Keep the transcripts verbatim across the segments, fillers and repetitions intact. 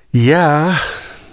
Ja,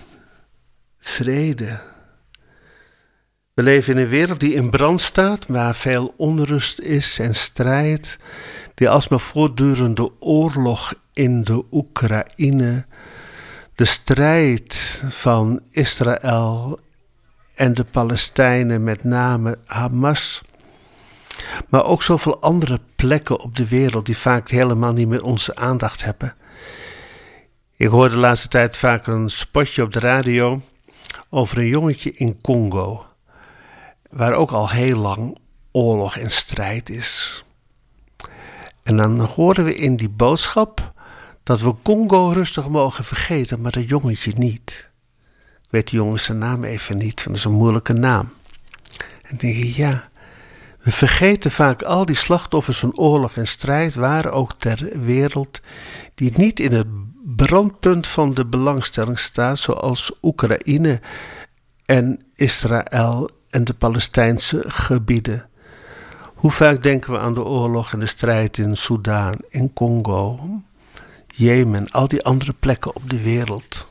vrede. We leven in een wereld die in brand staat, waar veel onrust is en strijd, die alsmaar voortdurende oorlog in de Oekraïne, de strijd van Israël en de Palestijnen, met name Hamas, maar ook zoveel andere plekken op de wereld die vaak helemaal niet meer onze aandacht hebben. Ik hoorde de laatste tijd vaak een spotje op de radio over een jongetje in Congo, waar ook al heel lang oorlog en strijd is. En dan horen we in die boodschap dat we Congo rustig mogen vergeten, maar dat jongetje niet. Ik weet die jongen zijn naam even niet, want dat is een moeilijke naam. En dan denk je, ja, we vergeten vaak al die slachtoffers van oorlog en strijd, waar ook ter wereld, die niet in het brandpunt van de belangstelling staan, zoals Oekraïne en Israël en de Palestijnse gebieden. Hoe vaak denken we aan de oorlog en de strijd in Soedan, in Congo, Jemen, al die andere plekken op de wereld.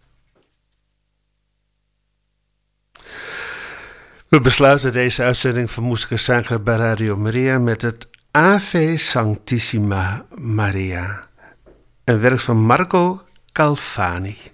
We besluiten deze uitzending van Musica Sacra bij Radio Maria met het Ave Sanctissima Maria, een werk van Marco Calvani.